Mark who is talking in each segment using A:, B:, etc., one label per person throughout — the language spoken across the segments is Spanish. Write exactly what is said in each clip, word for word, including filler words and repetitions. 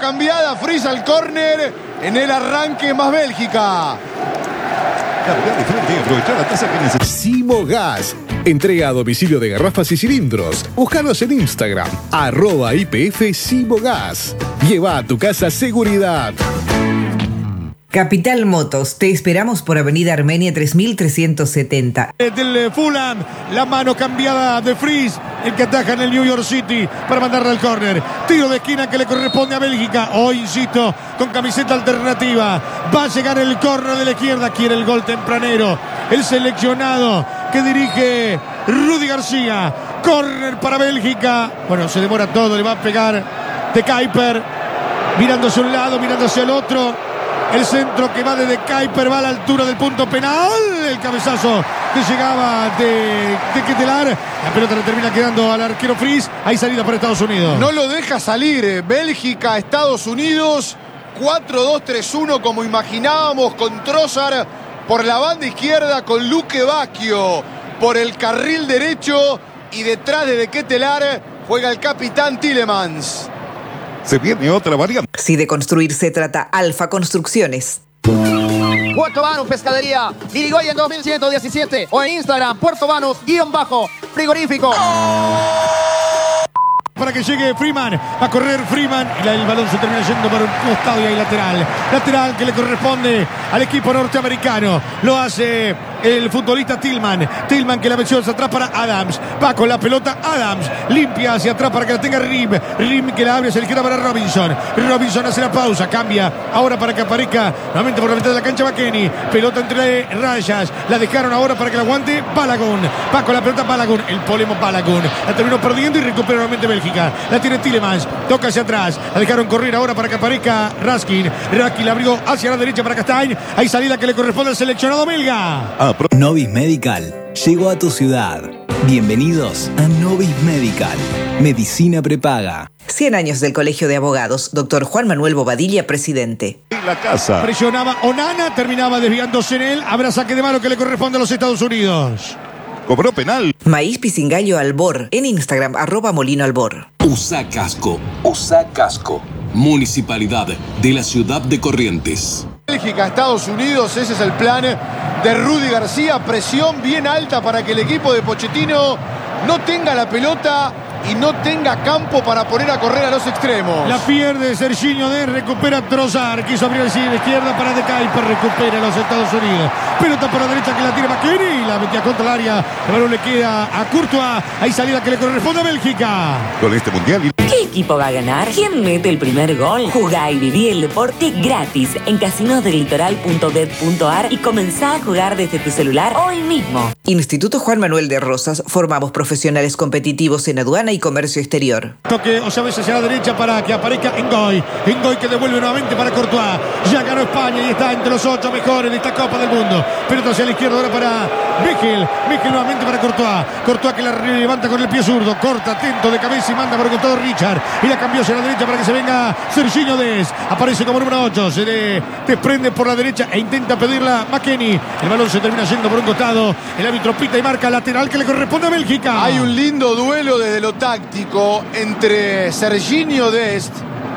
A: cambiada, Fries al córner. En el arranque más Bélgica.
B: Simogas. Entrega a domicilio de garrafas y cilindros. Búscanos en Instagram, arroba I P F Simogas. Lleva a tu casa seguridad.
C: Capital Motos, te esperamos por Avenida Armenia tres mil trescientos setenta.
D: Del Fulham, la mano cambiada de Fries, el que ataja en el New York City para mandarle al córner. Tiro de esquina que le corresponde a Bélgica. Hoy, insisto, con camiseta alternativa. Va a llegar el córner de la izquierda. Quiere el gol tempranero. El seleccionado que dirige Rudi García. Córner para Bélgica. Bueno, se demora todo. Le va a pegar De Kuyper. Mirando hacia un lado, mirando hacia el otro. El centro que va desde Kuyper va a la altura del punto penal. El cabezazo que llegaba de, de Ketelaar. La pelota le termina quedando al arquero Fries. Hay salida para Estados Unidos.
A: No lo deja salir. Bélgica, Estados Unidos. cuatro dos tres uno como imaginábamos, con Trossard por la banda izquierda, con Luque Bacchio por el carril derecho. Y detrás de De Ketelaar juega el capitán Tielemans.
B: Se viene otra variante.
C: Si de construir se trata, Alfa Construcciones.
E: Puerto Banús Pescadería, Irigoyen dos mil ciento diecisiete o en Instagram, Puerto Banús, guión bajo, frigorífico.
D: Para que llegue Freeman, va a correr Freeman y el balón se termina yendo por un costado y hay lateral. Lateral que le corresponde al equipo norteamericano. Lo hace el futbolista Tillman. Tillman que la metió hacia atrás para Adams. Va con la pelota Adams. Limpia hacia atrás para que la tenga Rim. Rim que la abre hacia la izquierda para Robinson. Robinson hace la pausa. Cambia ahora para que aparezca nuevamente por la mitad de la cancha McKennie. Pelota entre rayas. La dejaron ahora para que la aguante Balagun. Va con la pelota Balagun. El polemo Balagun. La terminó perdiendo y recupera nuevamente Bélgica. La tiene Tielemans. Toca hacia atrás. La dejaron correr ahora para que aparezca Raskin. Raskin la abrió hacia la derecha para Castañ. Hay salida que le corresponde al seleccionado belga.
B: Ah,
F: Novis Medical llegó a tu ciudad. Bienvenidos a Novis Medical. Medicina prepaga.
C: cien años del Colegio de Abogados. Doctor Juan Manuel Bobadilla, presidente.
B: La casa.
D: Presionaba Onana. Terminaba desviándose en él. Habrá saque de mano que le corresponde a los Estados Unidos.
B: Cobró penal.
C: Maíz Pisingallo Albor. En Instagram, arroba Molino Albor.
G: Usa casco. Usa casco. Municipalidad de la ciudad de Corrientes.
A: Bélgica, Estados Unidos, ese es el plan de Rudi García. Presión bien alta para que el equipo de Pochettino no tenga la pelota y no tenga campo para poner a correr a los extremos.
D: La pierde Serginho Dest, recupera Trossard, quiso abrir así la izquierda para De Kuyper, recupera a los Estados Unidos. Pelota por la derecha que la tira McKennie, la metía contra el área, el balón le queda a Courtois, hay salida que le corresponde a Bélgica.
B: Con este mundial.
H: ¿Qué equipo va a ganar? ¿Quién mete el primer gol? Jugá y viví el deporte gratis en casinos del litoral punto bet punto ar y comenzá a jugar desde tu celular hoy mismo.
C: Instituto Juan Manuel de Rosas, formamos profesionales competitivos en aduana y comercio exterior.
D: Toque o sea, hacia la derecha para que aparezca Ngoy. Ngoy que devuelve nuevamente para Courtois. Ya ganó España y está entre los ocho mejores de esta Copa del Mundo. Pelota hacia la izquierda ahora para Michel. Michel nuevamente para Courtois. Courtois que la levanta con el pie zurdo. Corta, atento de cabeza y manda por el costado Richard. Y la cambió hacia la derecha para que se venga Serginho Dest. Aparece como número ocho. Se le desprende por la derecha e intenta pedirla McKennie. El balón se termina yendo por un costado. El árbitro pita y marca lateral que le corresponde a Bélgica.
A: Hay un lindo duelo desde lo táctico entre Serginho Dest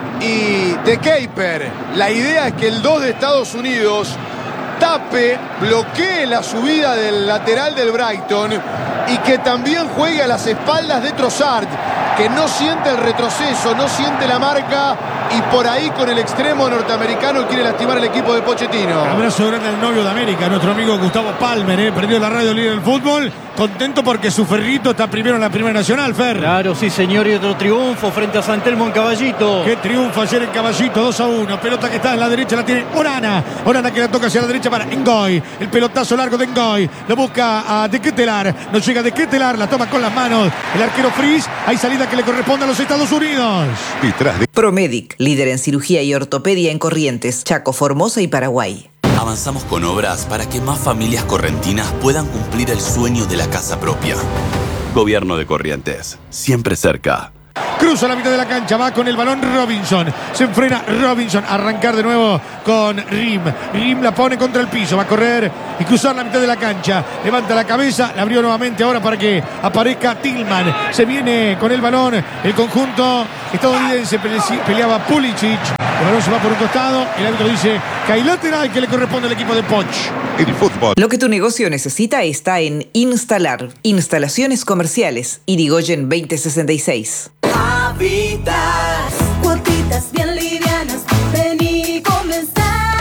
A: y De Kuyper. La idea es que el dos de Estados Unidos tape, bloquee la subida del lateral del Brighton y que también juegue a las espaldas de Trossard, que no siente el retroceso, no siente la marca y por ahí con el extremo norteamericano quiere lastimar al equipo de Pochettino.
D: Abrazo grande al novio de América, nuestro amigo Gustavo Palmer, ¿eh? Perdió la radio líder del fútbol. Contento porque su Ferrito está primero en la Primera Nacional, Fer.
I: Claro, sí, señor, y otro triunfo frente a San Telmo en Caballito.
D: Qué triunfo ayer en Caballito, dos a uno. Pelota que está en la derecha, la tiene Onana. Onana que la toca hacia la derecha para Ngoy. El pelotazo largo de Ngoy. Lo busca a De Ketelaar. No llega De Ketelaar, la toma con las manos. El arquero Fries. Hay salida que le corresponde a los Estados Unidos.
C: Promedic, líder en cirugía y ortopedia en Corrientes, Chaco, Formosa y Paraguay.
G: Avanzamos con obras para que más familias correntinas puedan cumplir el sueño de la casa propia. Gobierno de Corrientes, siempre cerca.
D: Cruza la mitad de la cancha, va con el balón Robinson. Se enfrena Robinson. Arrancar de nuevo con Rim. Rim la pone contra el piso. Va a correr y cruzar la mitad de la cancha. Levanta la cabeza. La abrió nuevamente ahora para que aparezca Tillman. Se viene con el balón el conjunto estadounidense. Peleaba Pulisic. El balón se va por un costado. El árbitro dice que hay lateral que le corresponde al equipo de Poch.
B: El fútbol.
C: Lo que tu negocio necesita está en Instalar. Instalaciones comerciales. Irigoyen veinte sesenta y seis.
J: Habitas, cuotitas bien livianas. Vení, comenzar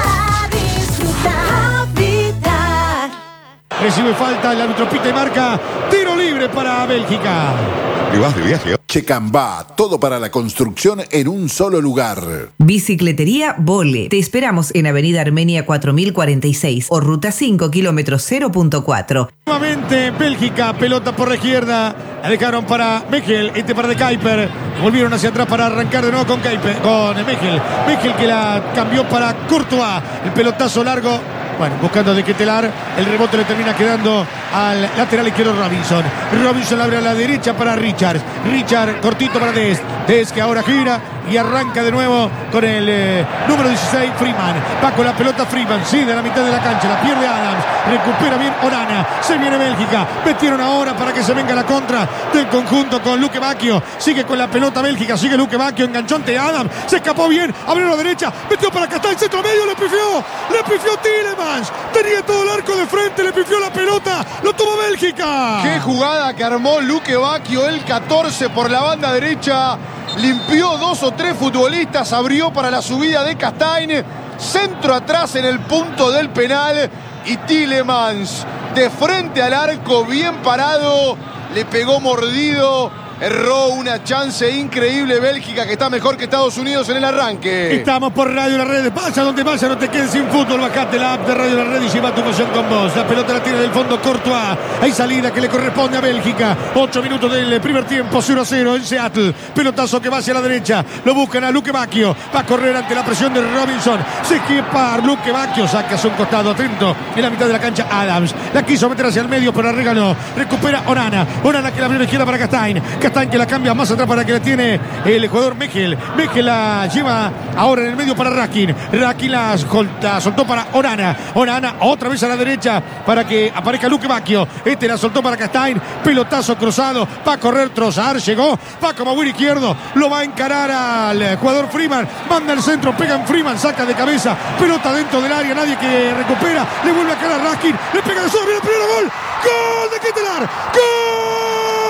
J: a disfrutar. Habitar.
D: Recibe falta, el árbitro pita y marca. Tiro libre para Bélgica.
B: ¿Y vas de viaje?
K: Checambá, todo para la construcción en un solo lugar.
C: Bicicletería Vole. Te esperamos en Avenida Armenia cuatro mil cuarenta y seis o Ruta cinco, kilómetro cero punto cuatro.
D: Nuevamente Bélgica, pelota por la izquierda. La dejaron para Mechel, este para de Kuiper. Volvieron hacia atrás para arrancar de nuevo con Kuiper, con Mechel. Mechel que la cambió para Courtois. El pelotazo largo. Bueno, buscando de Ketelar, el rebote le termina quedando al lateral izquierdo Robinson. Robinson abre a la derecha para Richards. Richard cortito para Dest. Dest que ahora gira y arranca de nuevo con el eh, número dieciséis, Freeman. Va con la pelota Freeman, sí, de la mitad de la cancha, la pierde Adams. Recupera bien Onana. Se viene Bélgica. Metieron ahora para que se venga la contra del conjunto con Luque Bacchio. Sigue con la pelota Bélgica, sigue Luque Bacchio, enganchonte Adams. Se escapó bien, abrió a la derecha, metió para acá, está el centro medio, le pifió. Le pifió Tielemans. Tenía todo el arco de frente, le pifió la pelota, lo tuvo Bélgica.
A: Qué jugada que armó Luque Bacchio, el catorce por la banda derecha. Limpió dos o tres futbolistas, abrió para la subida de Castagne. Centro atrás en el punto del penal. Y Tielemans de frente al arco, bien parado. Le pegó mordido. Erró una chance increíble Bélgica, que está mejor que Estados Unidos en el arranque.
D: Estamos por Radio La Red. Vaya donde vaya, no te quedes sin fútbol. Bajate la app de Radio La Red y lleva tu emoción con vos. La pelota la tiene del fondo Courtois. Hay salida que le corresponde a Bélgica. Ocho minutos del primer tiempo, cero a cero en Seattle. Pelotazo que va hacia la derecha. Lo buscan a Luque Bacchio. Va a correr ante la presión de Robinson. Se esquipa Luque Bacchio. Saca hacia un costado, atento. En la mitad de la cancha Adams. La quiso meter hacia el medio, pero la regaló. Recupera Onana. Onana que la abrió a la izquierda para Castagne. Castagne que la cambia más atrás para que la tiene el jugador Mechel. Mechel la lleva ahora en el medio para Raskin. Raskin la, la soltó para Onana. Onana otra vez a la derecha para que aparezca Luque Bacchio. Este la soltó para Castagne. Pelotazo cruzado. Va a correr Trossard. Llegó. Va como buen izquierdo. Lo va a encarar al jugador Freeman. Manda el centro. Pega en Freeman. Saca de cabeza. Pelota dentro del área. Nadie que recupera. Le vuelve a caer a Raskin. Le pega de sobre el primer gol. ¡Gol de Ketelar! ¡Gol!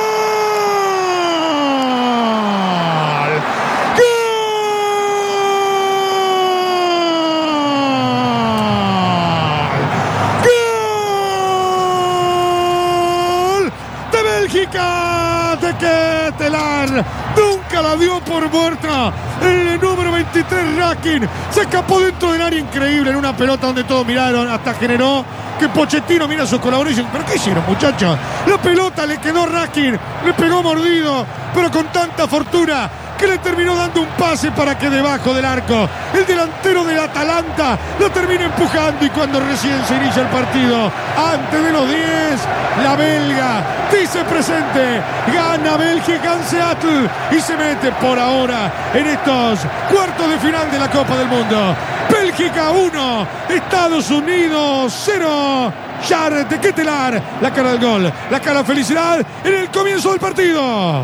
D: De Ketelar, nunca la dio por muerta. El número veintitrés Raskin se escapó dentro del área, increíble, en una pelota donde todos miraron, hasta generó que Pochettino mira a sus colaboradores y dicen: ¿pero qué hicieron, muchachos? La pelota le quedó a Raskin, le pegó mordido, pero con tanta fortuna que le terminó dando un pase para que debajo del arco el delantero del Atalanta lo termine empujando. Y cuando recién se inicia el partido, antes de los diez, la belga dice presente, gana Bélgica en Seattle y se mete por ahora en estos cuartos de final de la Copa del Mundo. Bélgica uno, Estados Unidos cero. Jared de Ketelar, la cara del gol, la cara de felicidad en el comienzo del partido.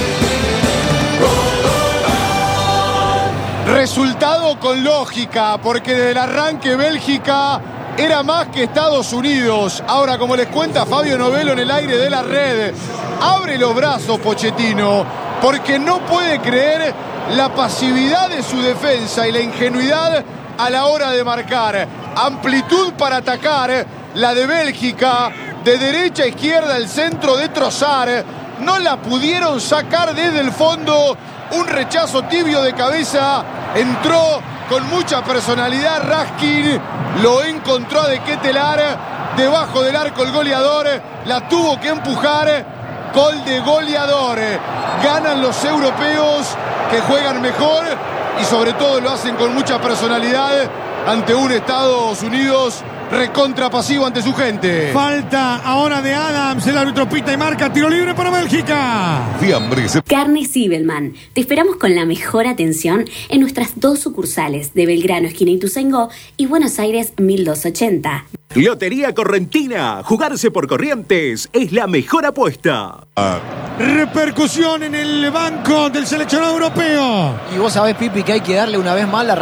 A: Resultado con lógica, porque desde el arranque Bélgica era más que Estados Unidos. Ahora, como les cuenta Fabio Novello en el aire de La Red, abre los brazos Pochettino, porque no puede creer la pasividad de su defensa y la ingenuidad a la hora de marcar. Amplitud para atacar, la de Bélgica, de derecha a izquierda, el centro de Trossard. No la pudieron sacar desde el fondo. Un rechazo tibio de cabeza. Entró con mucha personalidad Raskin. Lo encontró a de Ketelar. Debajo del arco el goleador. La tuvo que empujar. Gol de goleador. Ganan los europeos, que juegan mejor y sobre todo lo hacen con mucha personalidad ante un Estados Unidos recontra pasivo ante su gente.
D: Falta ahora de Adams, el árbitro pita y marca tiro libre para Bélgica.
L: Fiambres. Carne Sibelman. Te esperamos con la mejor atención en nuestras dos sucursales de Belgrano, esquina Ituzaingó, y Buenos Aires mil doscientos ochenta.
M: Lotería Correntina. Jugarse por Corrientes es la mejor apuesta.
D: Ah. Repercusión en el banco del seleccionado europeo.
E: Y vos sabés, Pipi, que hay que darle una vez más la